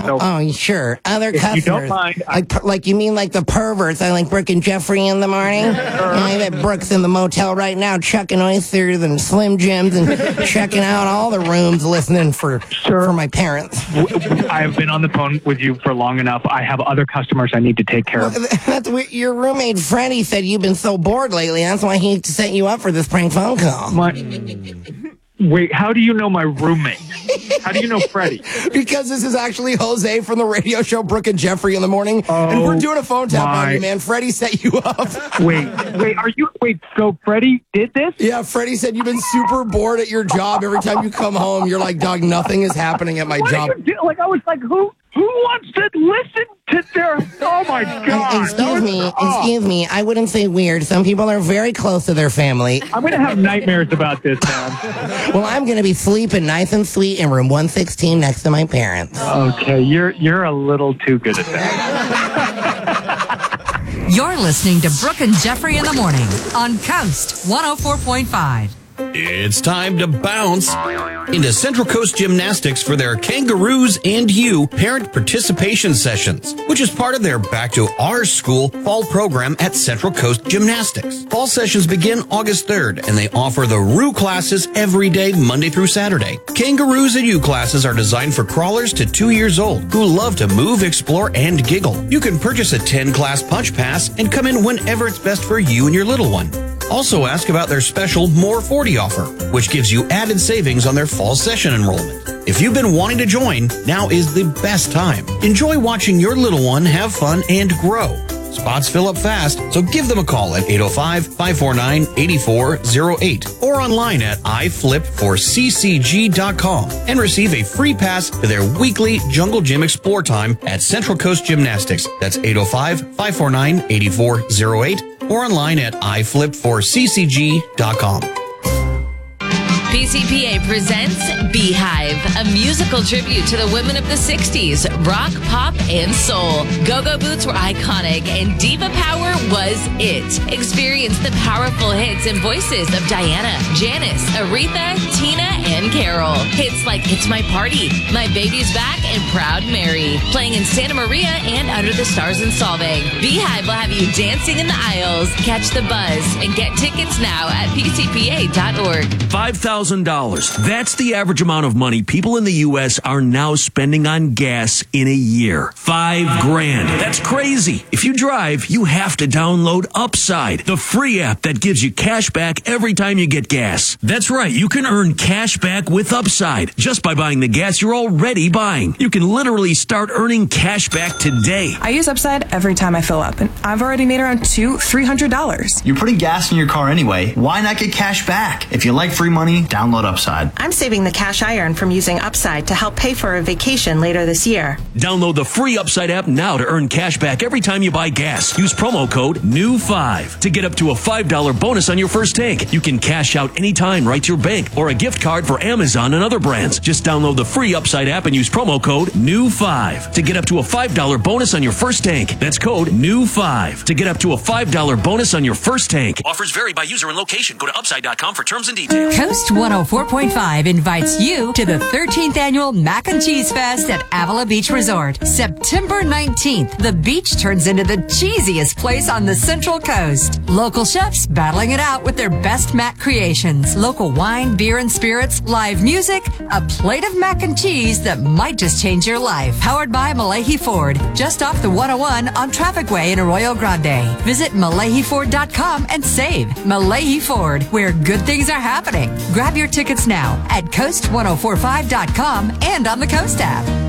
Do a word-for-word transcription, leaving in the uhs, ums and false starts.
So oh, sure. Other if customers. you don't mind, I- like, like you mean like the perverts? I like Brooke and Jeffrey in the morning. I bet Brooke's in the motel right now, chucking oysters and Slim Jims and checking out all the rooms, listening for Sure. for my parents. I've been on the phone with you for long enough. I have other customers I need to take care of. That's what your roommate Freddie said. You've been so bored lately. That's why he set you up for this prank phone call. My, wait, how do you know my roommate? How do you know Freddie? Because this is actually Jose from the radio show Brooke and Jeffrey in the morning, Oh, and we're doing a phone tap my- on you, man. Freddie set you up. Wait, wait, are you, wait, so Freddie did this? Yeah, Freddie said you've been super bored at your job. Every time you come home, you're like, dog, nothing is happening at my What job. do you do? Like, I was like, who, who wants to listen to their, oh my God. Excuse me, Oh, excuse me. I wouldn't say weird. Some people are very close to their family. I'm going to have nightmares about this, man. Well, I'm going to be sleeping nice and sweet in room one sixteen next to my parents. Okay, you're, you're a little too good at that. You're listening to Brooke and Jeffrey in the morning on Coast one oh four point five. It's time to bounce into Central Coast Gymnastics for their Kangaroos and You parent participation sessions, which is part of their Back to Our School fall program at Central Coast Gymnastics. Fall sessions begin August third, and they offer the R U classes every day, Monday through Saturday. Kangaroos and You classes are designed for crawlers to two years old who love to move, explore, and giggle. You can purchase a ten-class punch pass and come in whenever it's best for you and your little one. Also ask about their special More forty offer, which gives you added savings on their fall session enrollment. If you've been wanting to join, now is the best time. Enjoy watching your little one have fun and grow. Spots fill up fast, so give them a call at eight oh five, five four nine, eight four oh eight or online at i flip for c c g dot com and receive a free pass to their weekly Jungle Gym Explore time at Central Coast Gymnastics. That's eight oh five, five four nine, eight four oh eight or online at i flip for c c g dot com. P C P A presents Beehive, a musical tribute to the women of the sixties, rock, pop, and soul. Go-Go Boots were iconic, and diva power was it. Experience the powerful hits and voices of Diana, Janice, Aretha, Tina, and Carol. Hits like It's My Party, My Baby's Back, and Proud Mary. Playing in Santa Maria and Under the Stars in Solvang. Beehive will have you dancing in the aisles. Catch the buzz and get tickets now at p c p a dot org. five thousand dollars. That's the average amount of money people in the U S are now spending on gas in a year. Five grand. That's crazy. If you drive, you have to download Upside, the free app that gives you cash back every time you get gas. That's right. You can earn cash back with Upside just by buying the gas you're already buying. You can literally start earning cash back today. I use Upside every time I fill up, and I've already made around two, three hundred dollars. You're putting gas in your car anyway. Why not get cash back? If you like free money, download Upside. I'm saving the cash I earn from using Upside to help pay for a vacation later this year. Download the free Upside app now to earn cash back every time you buy gas. Use promo code N E W five to get up to a five dollar bonus on your first tank. You can cash out anytime right to your bank or a gift card for Amazon and other brands. Just download the free Upside app and use promo code N E W five to get up to a five dollar bonus on your first tank. That's code N E W five to get up to a five dollar bonus on your first tank. Offers vary by user and location. Go to upside dot com for terms and details. Coast one oh four point five invites you to the thirteenth annual Mac and Cheese Fest at Avila Beach Resort. September nineteenth, the beach turns into the cheesiest place on the Central Coast. Local chefs battling it out with their best mac creations. Local wine, beer, and spirits, live music, a plate of mac and cheese that might just change your life. Powered by Malahi Ford, just off the one oh one on Traffic Way in Arroyo Grande. Visit malahi ford dot com and save. Malahi Ford, where good things are happening. Grab your tickets now at coast ten forty-five dot com and on the Coast app.